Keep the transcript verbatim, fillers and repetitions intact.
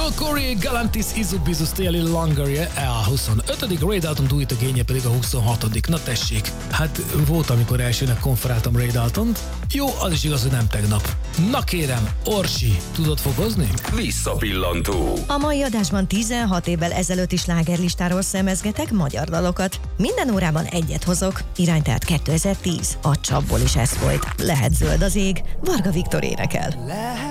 Joel Corey, Galantis, Izubizus, Téli Langerje, a huszonötödik Ray Dalton új igénye pedig a huszonhatodik Na tessék, hát volt, amikor elsőnek konferáltam Ray Daltont. Jó, az is igaz, hogy nem tegnap. Na kérem, Orsi, tudod fokozni? Visszapillantó. A mai adásban tizenhat évvel ezelőtti slágerlistáról szemezgetek magyar dalokat. Minden órában egyet hozok, irány tehát kétezer-tíz. A csapból is ez volt. Lehet zöld az ég, Varga Viktor énekel.